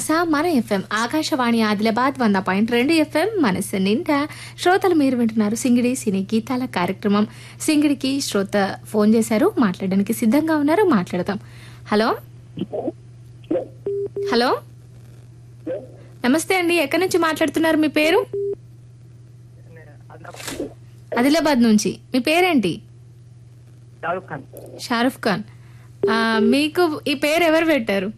మన FM Akashvani Adilabad 100.2 FM మనసు నిండా. శ్రోతలు మీరు వింటున్నారు సింగిడి సినీ గీతాల కార్యక్రమం. సింగిడికి శ్రోత ఫోన్ చేశారు, మాట్లాడడానికి సిద్ధంగా ఉన్నారు, మాట్లాడదాం. హలో హలో నమస్తే అండి, ఎక్కడి నుంచి మాట్లాడుతున్నారు? మీ పేరు? ఆదిలాబాద్ నుంచి. మీ పేరేంటి? షారుఖ్ ఖాన్. మీకు ఈ పేరు ఎవరు పెట్టారు?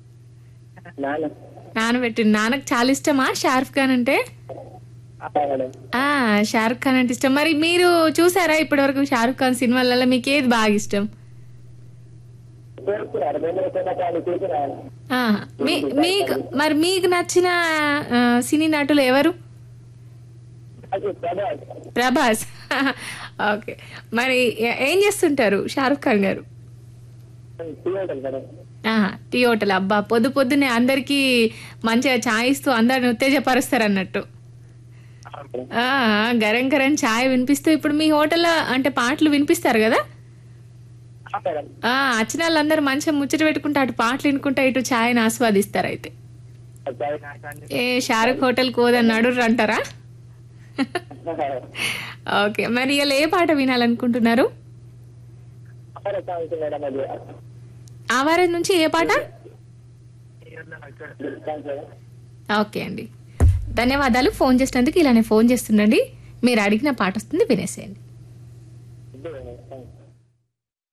నాన్న పెట్టిండు. నాన్నకు చాలా ఇష్టమా షారుఖ్ ఖాన్ అంటే? షారుఖ్ ఖాన్ అంటే ఇష్టం. మరి మీరు చూసారా ఇప్పటి వరకు షారుఖ్ ఖాన్ సినిమాలలో? మీకు ఏది బాగా ఇష్టం? మీకు మరి మీకు నచ్చిన సినీ నటులు ఎవరు? ప్రభాస్. ఓకే, మరి ఏం చేస్తుంటారు షారుఖ్ ఖాన్ గారు? Tea hotel. అబ్బా, పొద్దు పొద్దునే అందరికి మంచిగా ఛాయ్ ఇస్తూ అందరిని ఉత్తేజపరుస్తారు అన్నట్టు. గరం గరం ఛాయ్ వినిపిస్తూ. ఇప్పుడు మీ హోటల్లో అంటే పాటలు వినిపిస్తారు కదా? వచ్చిన వాళ్ళందరూ మంచిగా ముచ్చట పెట్టుకుంటా, అటు పాటలు వినుకుంటా, ఇటు ఛాయ్ని ఆస్వాదిస్తారు. అయితే ఏ షారుఖ్ హోటల్ కోదన్నాడు అంటారా? ఓకే, మరి ఇలా ఏ పాట వినాలనుకుంటున్నారు? ఆవారం నుంచి ఏ పాట? ఓకే అండి, ధన్యవాదాలు ఫోన్ చేసినందుకు. ఇలానే ఫోన్ చేస్తుండండి, మీరు అడిగిన పాట వస్తుంది, వినేసేయండి.